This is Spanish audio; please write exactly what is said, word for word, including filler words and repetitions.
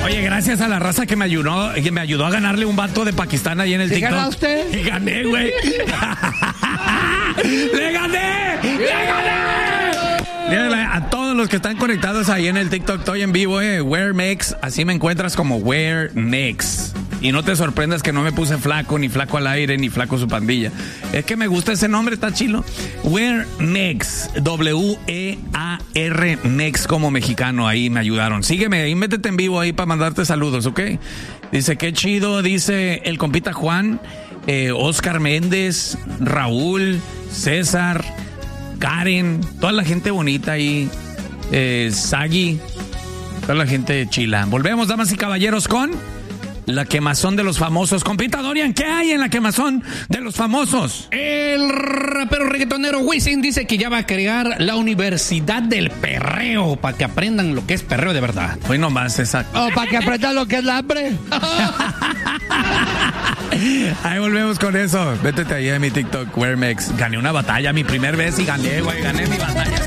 Oye, gracias a la raza que me ayudó, que me ayudó a ganarle un vato de Pakistán ahí en el ¿Sí TikTok. gana usted? Y gané, güey. ¡Le gané! ¡Le gané! Dígale a todos los que están conectados ahí en el TikTok, estoy en vivo, eh. WearMex, así me encuentras como WearMex. Y no te sorprendas que no me puse flaco, ni flaco al aire, ni flaco su pandilla. Es que me gusta ese nombre, está chilo. WearMex, W E A R Mex como mexicano, ahí me ayudaron. Sígueme ahí, métete en vivo ahí para mandarte saludos, ¿ok? Dice, qué chido, dice el compita Juan, eh, Oscar Méndez, Raúl, César, Karen, toda la gente bonita ahí, eh, Sagi, toda la gente chila. Volvemos, damas y caballeros, con la quemazón de los famosos. Compita Dorian, ¿qué hay en la quemazón de los famosos? El rapero reggaetonero Wisin dice que ya va a crear la Universidad del Perreo para que aprendan lo que es perreo de verdad. Hoy nomás, exacto. Oh, para que aprendan lo que es el hambre. Ahí volvemos con eso. Vétete ahí a mi TikTok, WearMex. Gané una batalla, mi primer vez y gané, güey. Gané mi batalla.